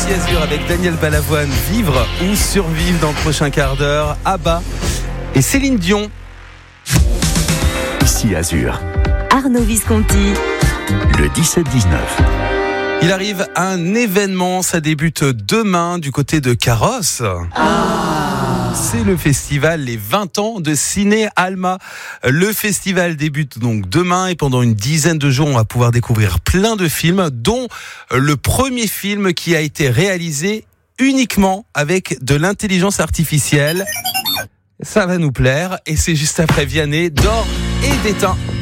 Ici Azur avec Daniel Balavoine, vivre ou survivre dans le prochain quart d'heure. Abba et Céline Dion. Ici Azur, Arnaud Visconti. le 17-19. Il arrive un événement, ça débute demain du côté de Carrosse. C'est le festival Les 20 ans de Ciné Alma. Le festival débute donc demain et pendant une dizaine de jours, on va pouvoir découvrir plein de films, dont le premier film qui a été réalisé uniquement avec de l'intelligence artificielle. Ça va nous plaire et c'est juste après Vianney, d'or et d'étain.